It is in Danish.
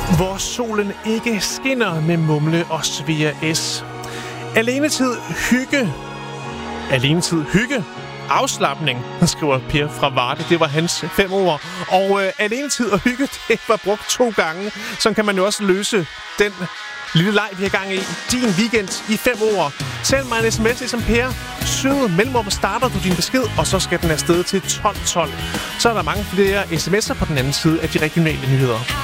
Hvor solen ikke skinner med Mumle og Svea S. Alenetid, hygge. Alenetid, hygge. Afslapning, skriver Per fra Varde. Det var hans 5 ord. Og alenetid og hygge, det var brugt 2 gange. Så kan man jo også løse den lille leg, vi har gang i. Din weekend i 5 ord. Send mig en sms som Per. Søde mellemrum starter du din besked, og så skal den afsted til 12.12. Så er der mange flere sms'er på den anden side af de regionale nyheder.